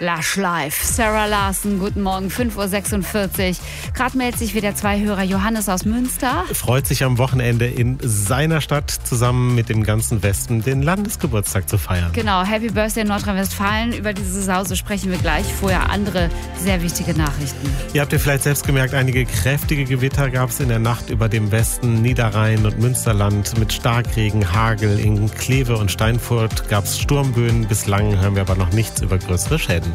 Lush Life. Sarah Larson, guten Morgen, 5.46 Uhr. Gerade meldet sich wieder 2 Hörer. Johannes aus Münster. Freut sich am Wochenende in seiner Stadt zusammen mit dem ganzen Westen den Landesgeburtstag zu feiern. Genau, Happy Birthday in Nordrhein-Westfalen. Über diese Sause sprechen wir gleich. Vorher andere sehr wichtige Nachrichten. Ihr habt ja vielleicht selbst gemerkt, einige kräftige Gewitter gab es in der Nacht über dem Westen, Niederrhein und Münsterland mit Starkregen, Hagel. In Kleve und Steinfurt gab es Sturmböen. Bislang hören wir aber noch nichts über größere Schäden.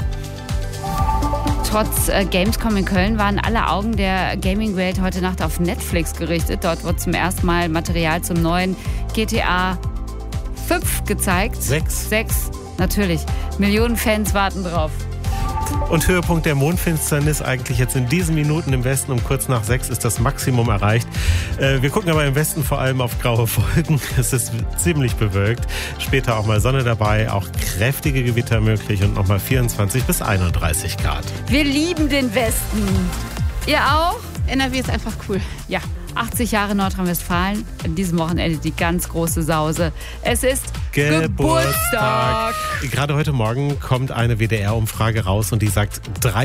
Trotz Gamescom in Köln waren alle Augen der Gaming-Welt heute Nacht auf Netflix gerichtet. Dort wird zum ersten Mal Material zum neuen GTA 5 gezeigt. 6, natürlich. Millionen Fans warten drauf. Und Höhepunkt der Mondfinsternis eigentlich jetzt in diesen Minuten im Westen um kurz nach 6 ist das Maximum erreicht. Wir gucken aber im Westen vor allem auf graue Wolken. Es ist ziemlich bewölkt. Später auch mal Sonne dabei, auch kräftige Gewitter möglich und nochmal 24 bis 31 Grad. Wir lieben den Westen. Ihr auch? NRW ist einfach cool. Ja, 80 Jahre Nordrhein-Westfalen. An diesem Wochenende die ganz große Sause. Es ist Geburtstag. Gerade heute Morgen kommt eine WDR-Umfrage raus und die sagt,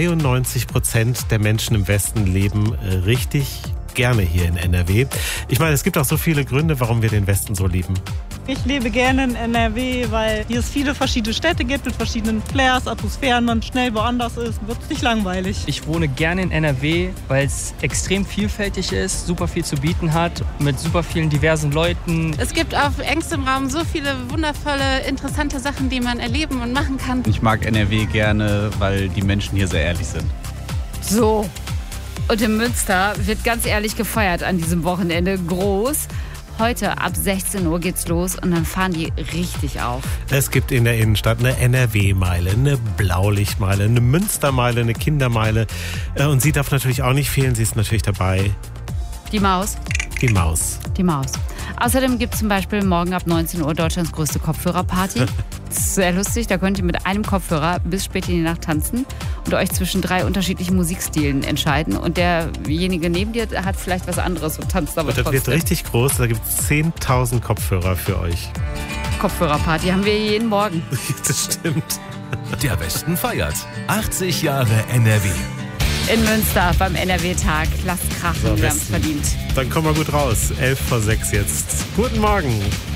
93% der Menschen im Westen leben richtig gerne hier in NRW. Ich meine, es gibt auch so viele Gründe, warum wir den Westen so lieben. Ich lebe gerne in NRW, weil hier es viele verschiedene Städte gibt mit verschiedenen Flairs, Atmosphären, man schnell woanders ist, wird es nicht langweilig. Ich wohne gerne in NRW, weil es extrem vielfältig ist, super viel zu bieten hat, mit super vielen diversen Leuten. Es gibt auf engstem Raum so viele wundervolle, interessante Sachen, die man erleben und machen kann. Ich mag NRW gerne, weil die Menschen hier sehr ehrlich sind. So. Und in Münster wird ganz ehrlich gefeiert an diesem Wochenende groß. Heute ab 16 Uhr geht's los und dann fahren die richtig auf. Es gibt in der Innenstadt eine NRW-Meile, eine Blaulichtmeile, eine Münstermeile, eine Kindermeile. Und sie darf natürlich auch nicht fehlen, sie ist natürlich dabei. Die Maus. Die Maus. Die Maus. Außerdem gibt es zum Beispiel morgen ab 19 Uhr Deutschlands größte Kopfhörerparty. Das ist sehr lustig, da könnt ihr mit einem Kopfhörer bis spät in die Nacht tanzen und euch zwischen 3 unterschiedlichen Musikstilen entscheiden. Und derjenige neben dir hat vielleicht was anderes und tanzt aber trotzdem. Das wird richtig groß, da gibt es 10.000 Kopfhörer für euch. Kopfhörerparty haben wir jeden Morgen. Das stimmt. Der Westen feiert 80 Jahre NRW. In Münster beim NRW-Tag. Lasst krachen, wir haben es verdient. Dann kommen wir gut raus. 11 vor 6 jetzt. Guten Morgen.